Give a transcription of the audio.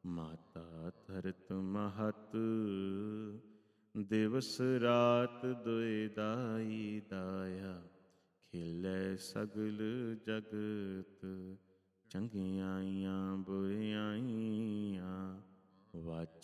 ਮਾਤਾ ਧਰਤ ਮਹਤ, ਦਿਵਸ ਰਾਤ ਦੁਇ ਦਾਈ ਦਾਇਆ। ਖੇਲੇ ਸਗਲ ਜਗਤ, ਚੰਗਿਆਈਆਂ ਬੁਰਿਆਈਆਂ। ਵਾਚ